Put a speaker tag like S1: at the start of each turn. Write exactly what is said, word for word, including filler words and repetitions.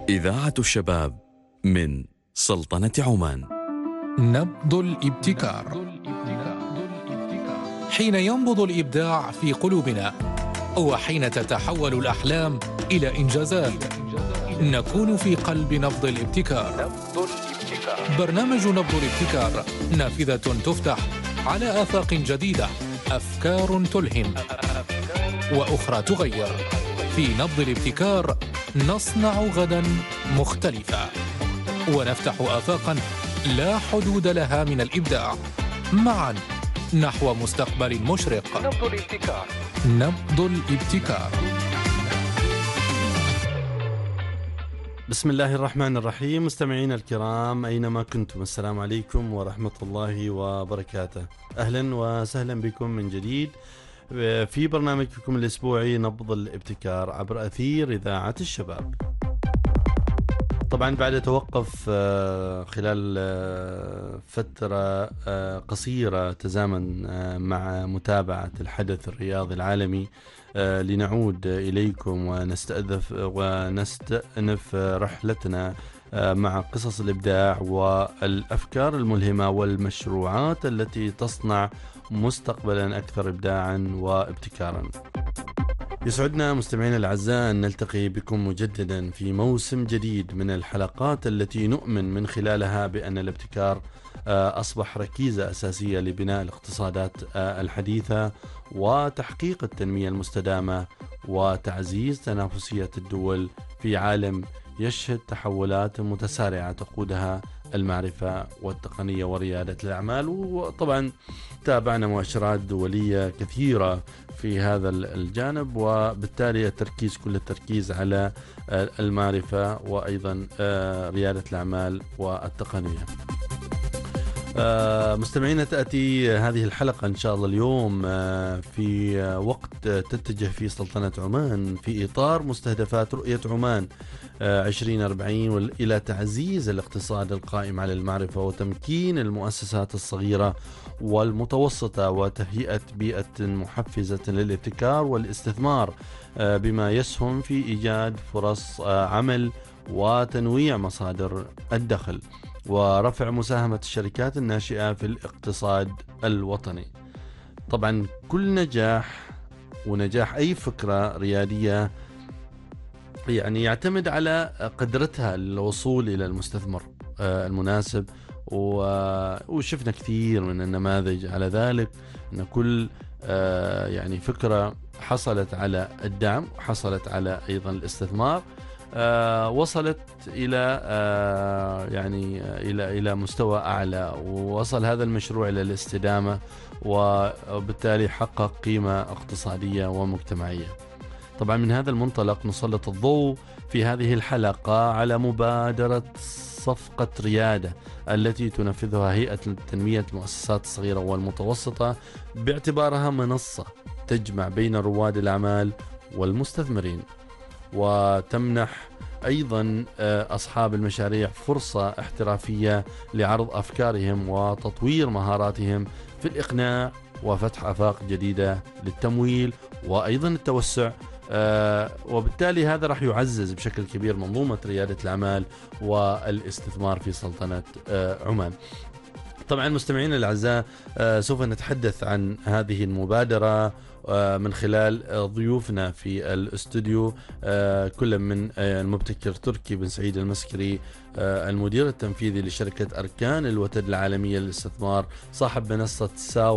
S1: إذاعة الشباب من سلطنة عمان.
S2: نبض الابتكار. حين ينبض الإبداع في قلوبنا وحين تتحول الأحلام إلى إنجازات نكون في قلب نبض الابتكار. برنامج نبض الابتكار نافذة تفتح على آفاق جديدة، أفكار تلهم وأخرى تغير. في نبض الابتكار نصنع غدا مختلفا ونفتح آفاقا لا حدود لها من الإبداع، معا نحو مستقبل مشرق. نبض الابتكار. نبض الابتكار.
S3: بسم الله الرحمن الرحيم. مستمعينا الكرام أينما كنتم، السلام عليكم ورحمة الله وبركاته. أهلا وسهلا بكم من جديد في برنامجكم الأسبوعي نبض الابتكار عبر أثير إذاعة الشباب. طبعا بعد توقف خلال فترة قصيرة تزامن مع متابعة الحدث الرياضي العالمي، لنعود إليكم ونستأنف ونستأنف رحلتنا مع قصص الإبداع والأفكار الملهمة والمشروعات التي تصنع مستقبلا أكثر إبداعا وابتكارا. يسعدنا مستمعينا الأعزاء أن نلتقي بكم مجددا في موسم جديد من الحلقات التي نؤمن من خلالها بأن الابتكار أصبح ركيزة أساسية لبناء الاقتصادات الحديثة وتحقيق التنمية المستدامة وتعزيز تنافسية الدول في عالم يشهد تحولات متسارعة تقودها المعرفة والتقنية وريادة الأعمال. وطبعا تابعنا مؤشرات دولية كثيرة في هذا الجانب، وبالتالي التركيز كل التركيز على المعرفة وأيضا ريادة الأعمال والتقنية. مستمعينا، تأتي هذه الحلقة إن شاء الله اليوم في وقت تتجه في سلطنة عمان في إطار مستهدفات رؤية عمان عشرين أربعين إلى تعزيز الاقتصاد القائم على المعرفة وتمكين المؤسسات الصغيرة والمتوسطة وتهيئة بيئة محفزة للابتكار والاستثمار، بما يسهم في إيجاد فرص عمل وتنويع مصادر الدخل ورفع مساهمة الشركات الناشئة في الاقتصاد الوطني. طبعا كل نجاح ونجاح أي فكرة ريادية يعني يعتمد على قدرتها للوصول إلى المستثمر المناسب، وشفنا كثير من النماذج على ذلك، أن كل يعني فكرة حصلت على الدعم وحصلت على أيضا الاستثمار آه وصلت إلى آه يعني إلى إلى مستوى أعلى، ووصل هذا المشروع إلى الاستدامة وبالتالي حقق قيمة اقتصادية ومجتمعية. طبعا من هذا المنطلق نسلط الضوء في هذه الحلقة على مبادرة صفقة ريادة التي تنفذها هيئة تنمية المؤسسات الصغيرة والمتوسطة، باعتبارها منصة تجمع بين رواد الأعمال والمستثمرين، وتمنح أيضا أصحاب المشاريع فرصة احترافية لعرض أفكارهم وتطوير مهاراتهم في الإقناع وفتح آفاق جديدة للتمويل وأيضا التوسع. آه وبالتالي هذا راح يعزز بشكل كبير منظومة ريادة الأعمال والاستثمار في سلطنة آه عمان. طبعا مستمعينا الأعزاء، آه سوف نتحدث عن هذه المبادرة آه من خلال آه ضيوفنا في الاستوديو، آه كل من آه المبتكر تركي بن سعيد المسكري، آه المدير التنفيذي لشركة أركان الوتد العالمية للاستثمار، صاحب منصة ساو